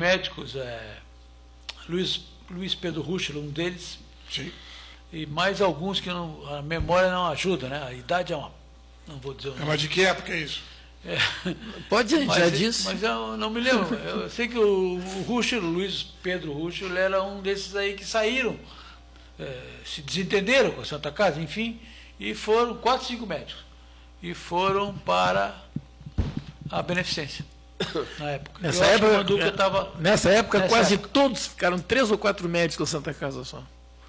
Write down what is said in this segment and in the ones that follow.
médicos, Luiz Pedro Ruschel, um deles, Sim. e mais alguns que a memória não ajuda, né? A idade é uma... Não vou dizer o nome. Mas de que época é isso? Pode, já disse. Mas eu não me lembro. Eu sei que o Ruschel, Luiz Pedro Ruschel, era um desses aí que saíram, se desentenderam com a Santa Casa, enfim, e foram 4, 5 médicos. E foram para a beneficência, na época. Nessa época, quase todos ficaram 3 ou 4 médicos na Santa Casa só.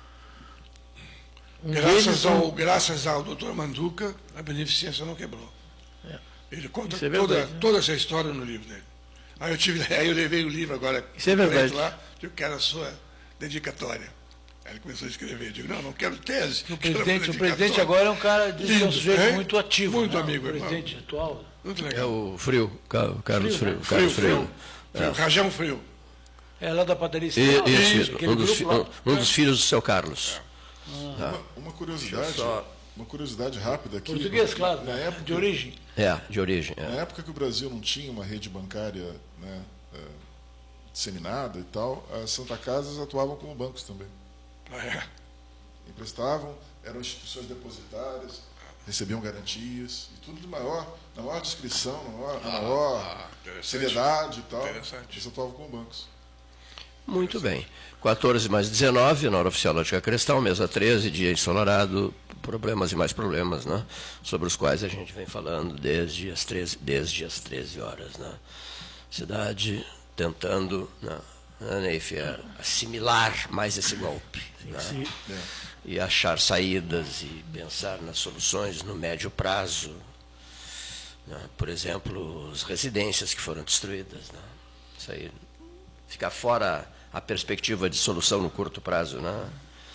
Graças ao doutor Manduca, a beneficência não quebrou. Ele conta toda essa história no livro dele. Aí eu levei o livro agora. Isso é verdade. Lá, eu quero a sua dedicatória. Aí ele começou a escrever. Eu digo, não quero tese. O presidente agora é um cara, um sujeito muito ativo. Muito né? amigo. O presidente atual. Muito legal. É o Frio, Carlos Frio. Rajão Frio. É lá da padaria. Isso, um dos filhos do seu Carlos. Uma curiosidade rápida aqui. Português, claro, na época, de origem. De origem. Na época que o Brasil não tinha uma rede bancária, né, disseminada e tal, as Santa Casas atuavam como bancos também. Emprestavam, eram instituições depositárias, recebiam garantias, e tudo na maior discrição, na maior seriedade e tal. Eles atuavam como bancos. Muito bem. 14 mais 19, na hora oficial Lógica Cristão, mesa 13, dia ensolarado, problemas e mais problemas, né? Sobre os quais a gente vem falando desde as 13 horas. Né? Cidade tentando, né, Neif, assimilar mais esse golpe. Né? E achar saídas e pensar nas soluções no médio prazo. Né? Por exemplo, as residências que foram destruídas. Né? Isso aí fica fora a perspectiva de solução no curto prazo, né?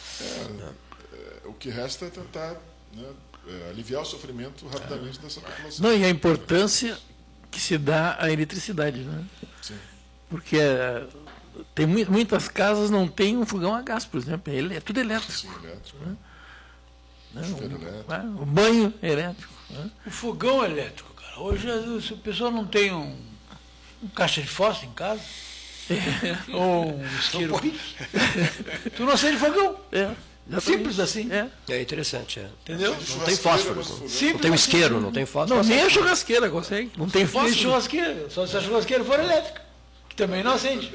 O que resta é tentar, né, aliviar o sofrimento rapidamente dessa população. Não, e a importância que se dá à eletricidade, né? Sim. Porque tem muitas casas não tem um fogão a gás, por exemplo, é tudo elétrico. Sim, elétrico. Né? Chuveiro elétrico. O banho elétrico. Né? O fogão elétrico, cara. Hoje, se a pessoa não tem um caixa de fósforo em casa, ou um isqueiro, tu não acende fogão. Simples assim. É interessante. Entendeu? Não tem fósforo. Não tem um isqueiro, não tem fósforo. Não, nem a churrasqueira consegue. Não tem fósforo. Nem churrasqueira. Só se a churrasqueira for elétrica. Que também não acende.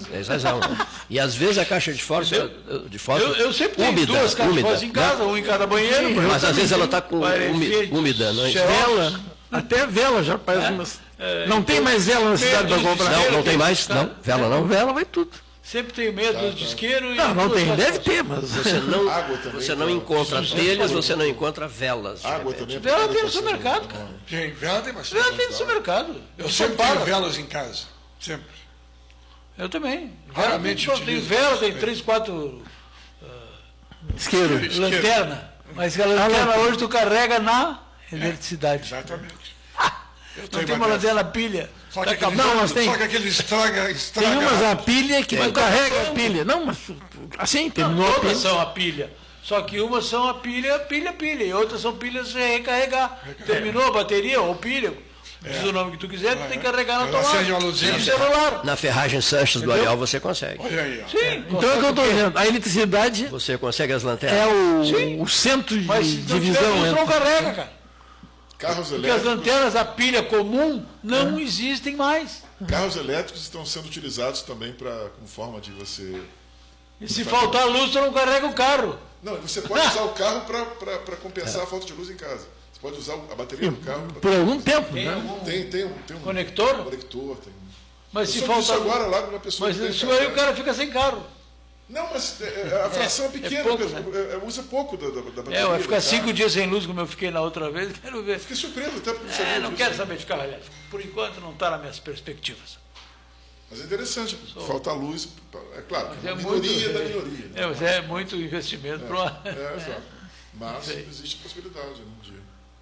E às vezes a caixa de fósforo eu sempre tenho 2 caixas de fósforo em casa, um em cada banheiro. Mas às vezes ela está com úmida, não é? Vela. Até vela já faz umas. Não tem mais vela na cidade para comprar. Não tem mais? Não? Vela não? Vela vai tudo. Sempre tenho medo de isqueiro. Não tem, deve ter, mas você não encontra telhas, você não encontra velas. Água também. Vela tem no supermercado, cara. Gente, vela tem bastante. Vela tem no supermercado. Eu sempre tenho velas em casa. Sempre. Eu também. Raramente tem vela, tem 3, 4 isqueiro. Lanterna. Mas a lanterna hoje tu carrega na eletricidade. Exatamente. Não tem uma lanterna pilha. Só que aquele estraga. Tem umas a pilha que tu carrega a pilha. Não, mas assim, terminou a pilha. Todas são a pilha. Só que umas são a pilha, e outras são pilhas sem recarregar. Terminou a bateria ou pilha, diz o nome que tu quiser, tu tem que carregar na tomada. Sem celular. Na ferragem Sanches do Ariel você consegue. Olha aí, ó. Sim. Então é o que eu estou dizendo. A eletricidade você consegue as lanternas. É o centro de divisão. Mas não carrega, cara. Carros Porque as lanternas, a pilha comum, não existem mais. Carros elétricos estão sendo utilizados também como forma de você... E se faltar luz, você não carrega o carro. Não, você pode usar o carro para compensar a falta de luz em casa. Você pode usar a bateria do carro. Por algum tempo, Tem um conector? Conector, tem. Mas se faltar... agora lá uma pessoa. Mas isso aí o cara fica sem carro. Não, mas a fração é pequena, pouco, usa pouco da bateria. Vai ficar 5 dias sem luz, como eu fiquei na outra vez, quero ver. Fiquei surpreso até porque não sabia não disso. quero saber de carro elétrico. Por enquanto não está nas minhas perspectivas. Mas é interessante, falta luz, é claro, é a minoria da minoria. Né? Mas é muito investimento para uma... exato. Mas existe possibilidade, né,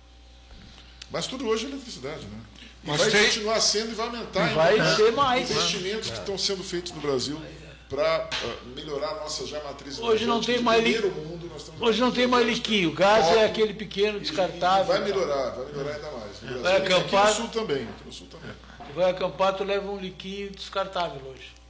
Mas tudo hoje é eletricidade, né? Mas vai continuar sendo e vai aumentar. Vai ser mais. Investimentos que estão sendo feitos no Brasil para melhorar a nossa já matriz hoje não tem mais hoje não tem mais liquinho, o gás é aquele pequeno descartável. Vai melhorar ainda mais. Vai acampar, aqui no sul também. Vai acampar, tu leva um liquinho descartável hoje.